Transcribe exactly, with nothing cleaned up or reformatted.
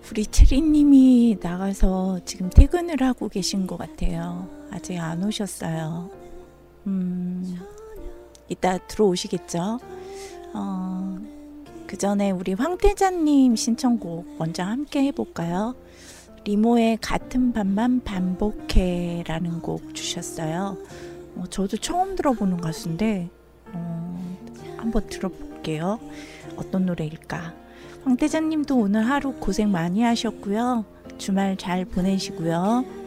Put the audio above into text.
우리 체리님이 나가서 지금 퇴근을 하고 계신 것 같아요. 아직 안 오셨어요. 음, 이따 들어오시겠죠? 어, 그 전에 우리 황태자님 신청곡 먼저 함께 해볼까요? 리모의 같은 밤만 반복해 라는 곡 주셨어요. 어, 저도 처음 들어보는 가수인데 어, 한번 들어볼게요. 어떤 노래일까? 황태자님도 오늘 하루 고생 많이 하셨고요. 주말 잘 보내시고요.